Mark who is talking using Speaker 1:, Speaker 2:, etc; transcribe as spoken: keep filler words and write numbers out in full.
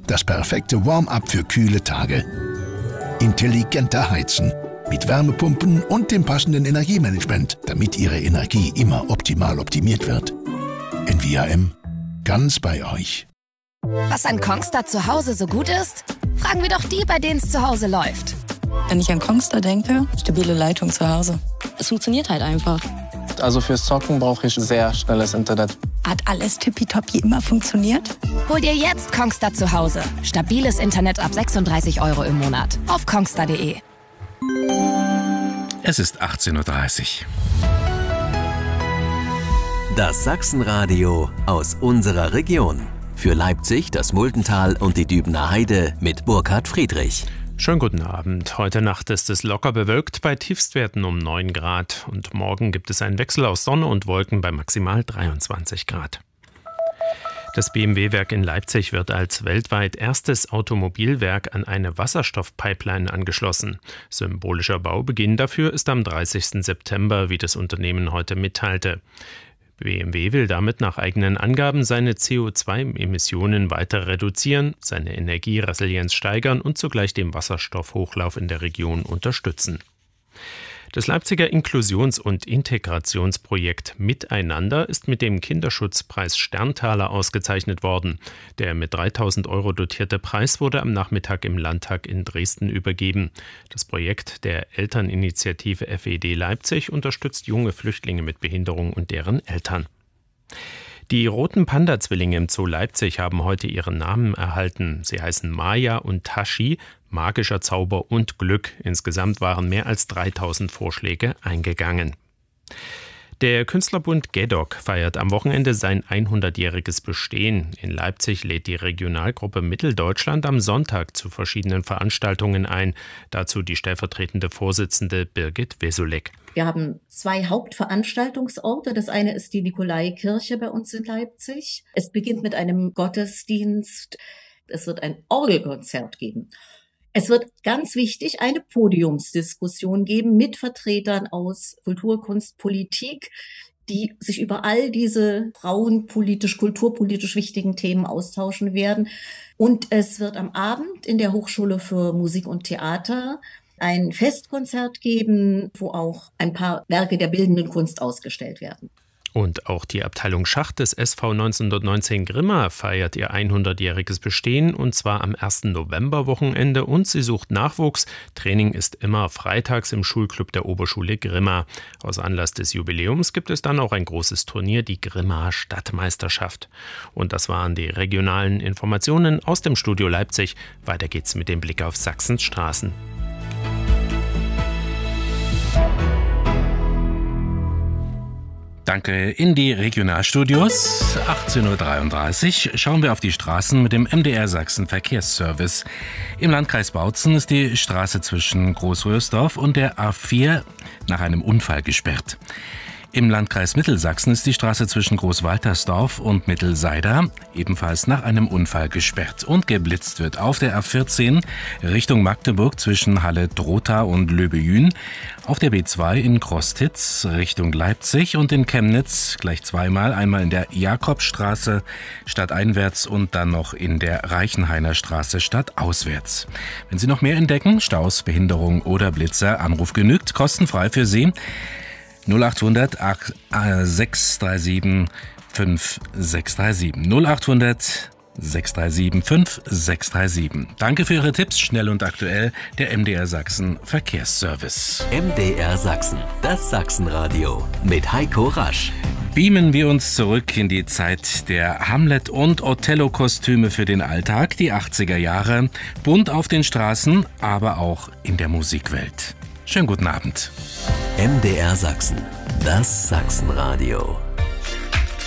Speaker 1: das perfekte Warm-up für kühle Tage. Intelligenter Heizen mit Wärmepumpen und dem passenden Energiemanagement, damit Ihre Energie immer optimal optimiert wird. N V A M, ganz bei euch.
Speaker 2: Was an Kongstar zu Hause so gut ist? Fragen wir doch die, bei denen es zu Hause läuft.
Speaker 3: Wenn ich an Kongstar denke, stabile Leitung zu Hause. Es funktioniert halt einfach.
Speaker 4: Also fürs Zocken brauche ich sehr schnelles Internet.
Speaker 3: Hat alles tippitoppi immer funktioniert?
Speaker 2: Hol dir jetzt Kongstar zu Hause. Stabiles Internet ab sechsunddreißig Euro im Monat. Auf kongstar punkt de.
Speaker 5: Es ist achtzehn Uhr dreißig.
Speaker 6: Das Sachsenradio aus unserer Region. Für Leipzig, das Muldental und die Dübener Heide mit Burkhard Friedrich.
Speaker 5: Schönen guten Abend. Heute Nacht ist es locker bewölkt bei Tiefstwerten um neun Grad. Und morgen gibt es einen Wechsel aus Sonne und Wolken bei maximal dreiundzwanzig Grad. Das B M W-Werk in Leipzig wird als weltweit erstes Automobilwerk an eine Wasserstoffpipeline angeschlossen. Symbolischer Baubeginn dafür ist am dreißigsten September, wie das Unternehmen heute mitteilte. B M W will damit nach eigenen Angaben seine C O zwei Emissionen weiter reduzieren, seine Energieresilienz steigern und zugleich den Wasserstoffhochlauf in der Region unterstützen. Das Leipziger Inklusions- und Integrationsprojekt Miteinander ist mit dem Kinderschutzpreis Sterntaler ausgezeichnet worden. Der mit dreitausend Euro dotierte Preis wurde am Nachmittag im Landtag in Dresden übergeben. Das Projekt der Elterninitiative F E D Leipzig unterstützt junge Flüchtlinge mit Behinderung und deren Eltern. Die roten Panda-Zwillinge im Zoo Leipzig haben heute ihren Namen erhalten. Sie heißen Maya und Tashi, magischer Zauber und Glück. Insgesamt waren mehr als dreitausend Vorschläge eingegangen. Der Künstlerbund GEDOC feiert am Wochenende sein hundertjähriges Bestehen. In Leipzig lädt die Regionalgruppe Mitteldeutschland am Sonntag zu verschiedenen Veranstaltungen ein. Dazu die stellvertretende Vorsitzende Birgit Wesolek.
Speaker 7: Wir haben zwei Hauptveranstaltungsorte. Das eine ist die Nikolaikirche bei uns in Leipzig. Es beginnt mit einem Gottesdienst. Es wird ein Orgelkonzert geben. Es wird ganz wichtig eine Podiumsdiskussion geben mit Vertretern aus Kultur, Kunst, Politik, die sich über all diese frauenpolitisch, kulturpolitisch wichtigen Themen austauschen werden. Und es wird am Abend in der Hochschule für Musik und Theater ein Festkonzert geben, wo auch ein paar Werke der bildenden Kunst ausgestellt werden.
Speaker 5: Und auch die Abteilung Schach des S V neunzehnhundertneunzehn Grimma feiert ihr hundertjähriges Bestehen, und zwar am ersten Novemberwochenende, und sie sucht Nachwuchs. Training ist immer freitags im Schulclub der Oberschule Grimma. Aus Anlass des Jubiläums gibt es dann auch ein großes Turnier, die Grimma Stadtmeisterschaft. Und das waren die regionalen Informationen aus dem Studio Leipzig. Weiter geht's mit dem Blick auf Sachsens Straßen. Danke in die Regionalstudios. achtzehn Uhr dreiunddreißig schauen wir auf die Straßen mit dem M D R Sachsen Verkehrsservice. Im Landkreis Bautzen ist die Straße zwischen Großröhrsdorf und der A vier nach einem Unfall gesperrt. Im Landkreis Mittelsachsen ist die Straße zwischen Großwaltersdorf und Mittelseider ebenfalls nach einem Unfall gesperrt. Und geblitzt wird auf der A vierzehn Richtung Magdeburg zwischen Halle-Drotha und Löbejün, auf der B zwei in Krostitz Richtung Leipzig und in Chemnitz gleich zweimal, einmal in der Jakobstraße stadteinwärts und dann noch in der Reichenhainer Straße stadtauswärts. Wenn Sie noch mehr entdecken, Staus, Behinderung oder Blitzer, Anruf genügt, kostenfrei für Sie. null achthundert sechs drei sieben fünf sechs drei sieben. null achthundert sechs drei sieben fünf sechs drei sieben. Danke für Ihre Tipps, schnell und aktuell, der M D R Sachsen Verkehrsservice.
Speaker 6: M D R Sachsen, das Sachsenradio mit Heiko Rasch.
Speaker 5: Beamen wir uns zurück in die Zeit der Hamlet- und Othello-Kostüme für den Alltag, die achtziger Jahre, bunt auf den Straßen, aber auch in der Musikwelt. Schönen guten Abend.
Speaker 6: M D R Sachsen, das Sachsenradio.